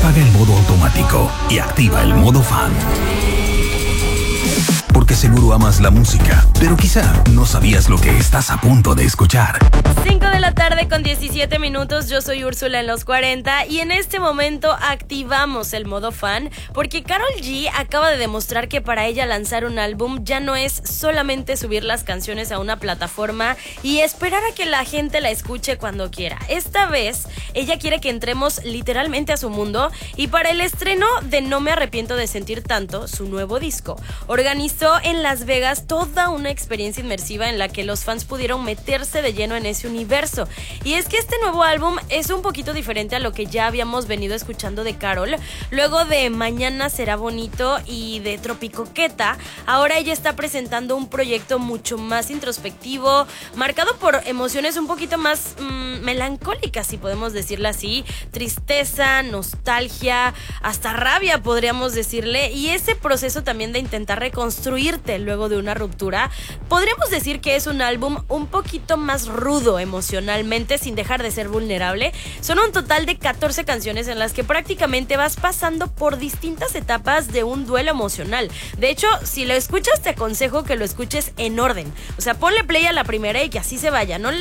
Apaga el modo automático y activa el modo fan. Porque seguro amas la música, pero quizá no sabías lo que estás a punto de escuchar. 5 de la tarde con 17 minutos, yo soy Úrsula en los 40 y en este momento activamos el modo fan porque Karol G acaba de demostrar que para ella lanzar un álbum ya no es solamente subir las canciones a una plataforma y esperar a que la gente la escuche cuando quiera. Esta vez ella quiere que entremos literalmente a su mundo y para el estreno de No me arrepiento de sentir tanto, su nuevo disco, organizó en Las Vegas toda una experiencia inmersiva en la que los fans pudieron meterse de lleno en ese universo. Y es que este nuevo álbum es un poquito diferente a lo que ya habíamos venido escuchando de Karol. Luego de Mañana será bonito y de Tropicoqueta, ahora ella está presentando un proyecto mucho más introspectivo, marcado por emociones un poquito más melancólicas, si podemos decirlo así, tristeza, nostalgia, hasta rabia podríamos decirle, y ese proceso también de intentar reconstruirte luego de una ruptura. Podríamos decir que es un álbum un poquito más rudo emocionalmente, sin dejar de ser vulnerable. Son un total de 14 canciones en las que prácticamente vas pasando por distintas etapas de un duelo emocional. De hecho, si lo escuchas, te aconsejo que lo escuches en orden. O sea, ponle play a la primera y que así se vaya. No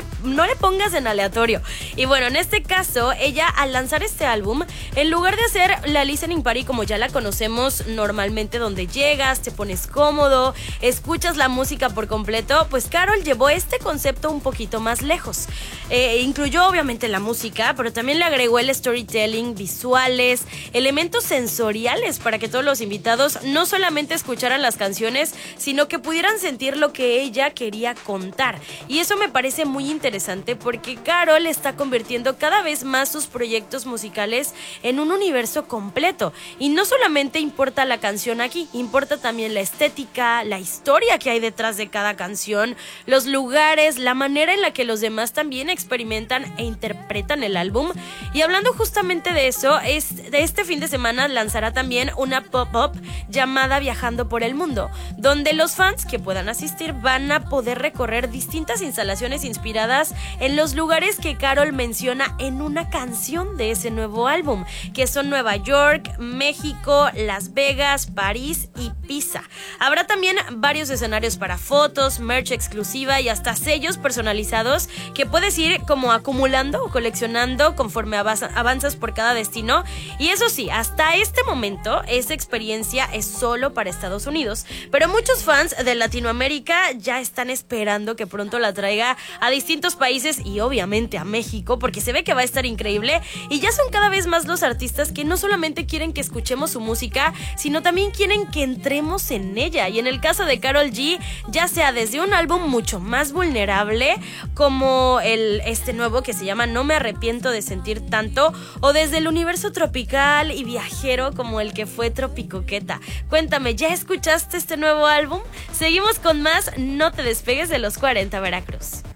le pongas en aleatorio. Y bueno, en este caso, ella al lanzar este álbum, en lugar de hacer la listening party como ya la conocemos normalmente, donde llegas, te pones cómodo, escuchas la música por completo, pues Karol llevó este concepto un poquito más lejos. Incluyó obviamente la música, pero también le agregó el storytelling, visuales, elementos sensoriales para que todos los invitados no solamente escucharan las canciones, sino que pudieran sentir lo que ella quería contar. Y eso me parece muy interesante porque Karol está convirtiendo cada vez más sus proyectos musicales en un universo completo. Y no solamente importa la canción aquí, importa también la estética, la historia que hay detrás de cada canción, los lugares, la manera en la que los demás también experimentan e interpretan el álbum. Y hablando justamente de eso, de este fin de semana lanzará también una pop-up llamada Viajando por el Mundo, donde los fans que puedan asistir van a poder recorrer distintas instalaciones inspiradas en los lugares que Karol menciona en una canción de ese nuevo álbum, que son Nueva York, México, Las Vegas, París y Pisa. Habrá también varios escenarios para fotos, merch exclusiva y hasta sellos personalizados que puedes ir como acumulando o coleccionando conforme avanzas por cada destino. Y eso sí, hasta este momento esa experiencia es solo para Estados Unidos, pero muchos fans de Latinoamérica ya están esperando que pronto la traiga a distintos países y obviamente a México, porque se ve que va a estar increíble. Y ya son cada vez más los artistas que no solamente quieren que escuchemos su música, sino también quieren que entremos en ella. Y en el caso de Karol G, ya sea desde un álbum mucho más vulnerable como este nuevo que se llama No me arrepiento de sentir tanto, o desde el universo tropical y viajero como el que fue Tropicoqueta. Cuéntame, ¿ya escuchaste este nuevo álbum? Seguimos con más, no te despegues de los 40 Veracruz.